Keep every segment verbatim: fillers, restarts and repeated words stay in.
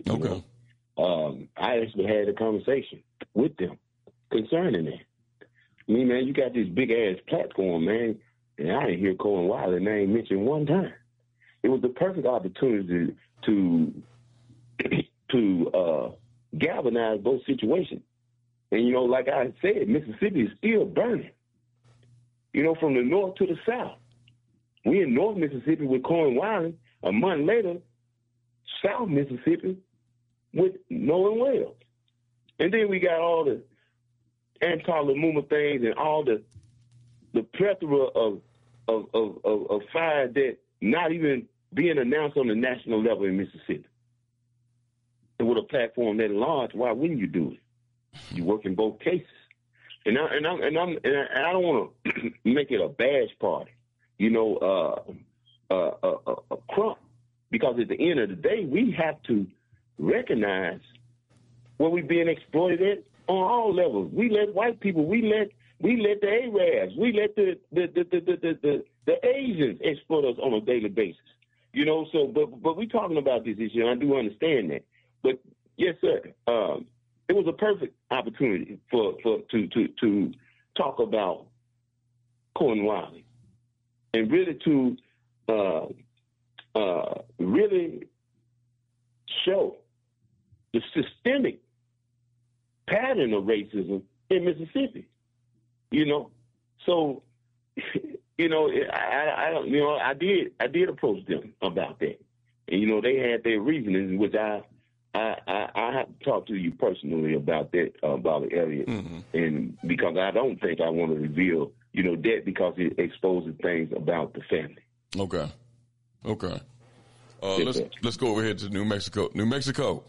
You Okay. know? Um, I actually had a conversation with them concerning that. I mean, man, you got this big ass platform, man, and I didn't hear Cohen Wiley's name mentioned one time. It was the perfect opportunity to to uh, galvanize both situations. And you know, like I said, Mississippi is still burning. You know, from the north to the south. We in North Mississippi with Cohen Wiley. A month later, South Mississippi with Nolan Wells. And then we got all the anti-Lumumba things and all the the plethora of of, of, of of fires that not even being announced on the national level in Mississippi. And with a platform that large, why wouldn't you do it? You work in both cases. And I and I'm and I'm and I don't want to make it a badge party, you know, uh, uh, uh, uh, a crump, because at the end of the day, we have to recognize where we're being exploited at on all levels. We let white people, we let we let the Arabs, we let the the the the the, the, the Asians exploit us on a daily basis. You know, so but but we're talking about this issue, and I do understand that. But yes, sir, um, it was a perfect opportunity for, for to to to talk about Cohen Wiley and really to uh, uh, really show the systemic pattern of racism in Mississippi. You know, so you know, I, I you know I did I did approach them about that, and you know they had their reasonings, which I. I, I, I have to talk to you personally about that, uh, Bobby Elliott, mm-hmm. and because I don't think I want to reveal, you know, that because it exposes things about the family. Okay, okay. Uh, yes, let's sir. let's go over here to New Mexico. New Mexico.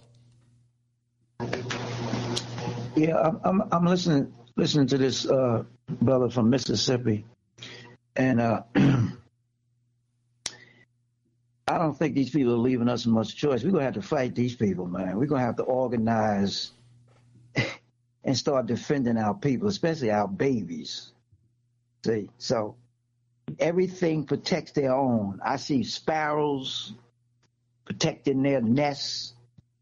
Yeah, I'm I'm, I'm listening listening to this uh, brother from Mississippi, and uh, I don't think these people are leaving us much choice. We're going to have to fight these people, man. We're going to have to organize and start defending our people, especially our babies. See, so everything protects their own. I see sparrows protecting their nests,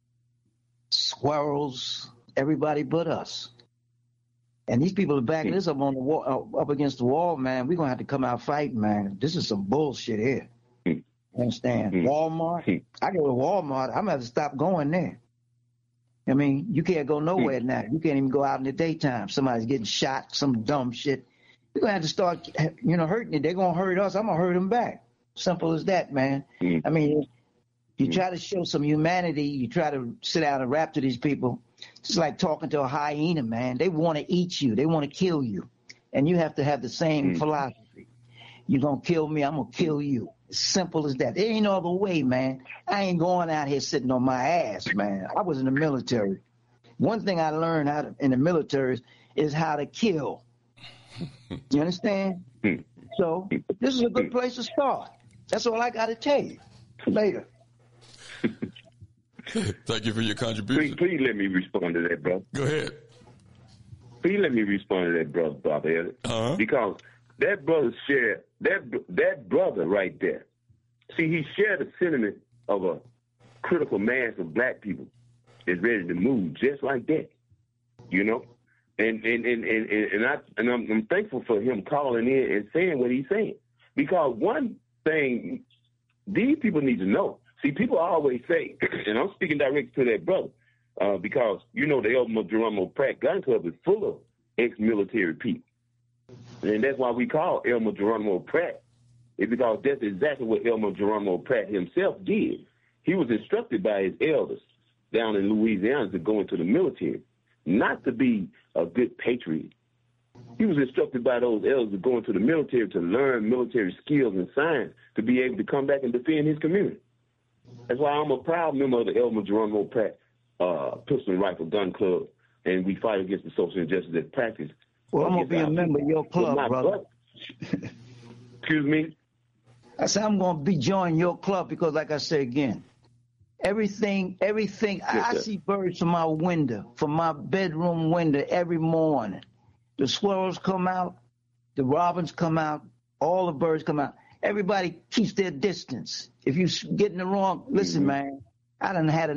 squirrels, everybody but us. And these people are backing this up on the wall, up against the wall, man. We're going to have to come out fighting, man. This is some bullshit here. Understand? Mm-hmm. Walmart. I go to Walmart. I'm gonna have to stop going there. I mean, you can't go nowhere mm-hmm. now. You can't even go out in the daytime. Somebody's getting shot, some dumb shit. You're gonna have to start, you know, hurting it. They're gonna hurt us. I'm gonna hurt them back. Simple as that, man. Mm-hmm. I mean, you try to show some humanity. You try to sit down and rap to these people. It's like talking to a hyena, man. They want to eat you. They want to kill you, and you have to have the same mm-hmm. philosophy. You're gonna kill me. I'm gonna kill you. Simple as that. There ain't no other way, man. I ain't going out here sitting on my ass, man. I was in the military. One thing I learned out in the military is how to kill. You understand? So this is a good place to start. That's all I got to tell you. Later. Thank you for your contribution. Please, please let me respond to that, brother. Go ahead. Please let me respond to that, brother, Bob Elliott. Uh-huh. Because that brother shared, that that brother right there, see, he shared the sentiment of a critical mass of black people that's ready to move just like that, you know? And and and and, and, I, and I'm, I'm thankful for him calling in and saying what he's saying. Because one thing these people need to know, see, people always say, and I'm speaking directly to that brother, uh, because, you know, the Elmer Geronimo Pratt Gun Club is full of ex-military people. And that's why we call Elmer Geronimo Pratt. It's because that's exactly what Elmer Geronimo Pratt himself did. He was instructed by his elders down in Louisiana to go into the military, not to be a good patriot. He was instructed by those elders to go into the military to learn military skills and science to be able to come back and defend his community. That's why I'm a proud member of the Elmer Geronimo Pratt uh, Pistol and Rifle Gun Club, and we fight against the social injustice that practice. Well, I'm going to be a member of your club, brother. brother. Excuse me? I said I'm going to be joining your club because, like I said again, everything, everything, yes, I, I see birds from my window, from my bedroom window every morning. The squirrels come out, the robins come out, all the birds come out. Everybody keeps their distance. If you get in the wrong, listen, mm-hmm. man, I done had a